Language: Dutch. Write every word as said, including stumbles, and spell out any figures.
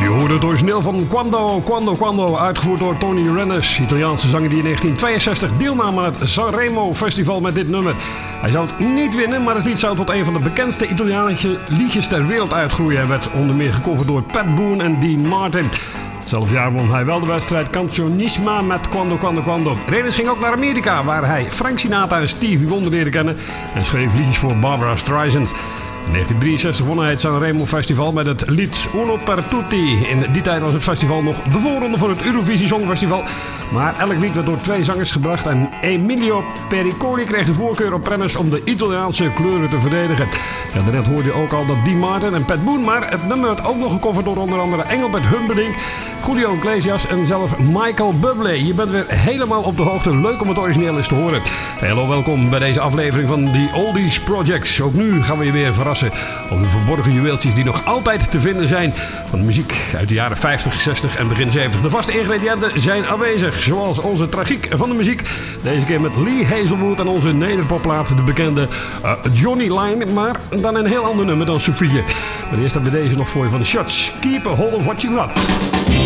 Je hoorde het origineel van Quando, Quando, Quando, uitgevoerd door Tony Rennes, Italiaanse zanger die in negentien tweeënzestig deelnam aan het Sanremo Festival met dit nummer. Hij zou het niet winnen, maar het lied zou tot een van de bekendste Italiaanse liedjes ter wereld uitgroeien. Hij werd onder meer gecoverd door Pat Boone en Dean Martin. Hetzelfde jaar won hij wel de wedstrijd Cancionisma met Quando, Quando, Quando. Rennes ging ook naar Amerika, waar hij Frank Sinatra en Stevie Wonder leerde kennen en schreef liedjes voor Barbara Streisand. In negentien drieënzestig won hij het Sanremo Festival met het lied Uno per Tutti. In die tijd was het festival nog de voorronde voor het Eurovisie Songfestival. Maar elk lied werd door twee zangers gebracht en Emilio Pericoli kreeg de voorkeur op Rennes om de Italiaanse kleuren te verdedigen. Ja, daarnet hoorde je ook al dat Dean Martin en Pat Boone, maar het nummer werd ook nog gecoverd door onder andere Engelbert Humperdinck, Julio Iglesias en zelf Michael Bublé. Je bent weer helemaal op de hoogte. Leuk om het origineel eens te horen. Hallo, welkom bij deze aflevering van The Oldies Projects. Ook nu gaan we je weer verrassen om de verborgen juweeltjes die nog altijd te vinden zijn van de muziek uit de jaren vijftig, zestig en begin zeventig. De vaste ingrediënten zijn aanwezig, zoals onze tragiek van de muziek. Deze keer met Lee Hazelwood en onze nederpopplaat, de bekende uh, Johnny Line, maar dan een heel ander nummer dan Sophie. Maar eerst hebben we deze nog voor je van de Shots. Keep a hold of what you got.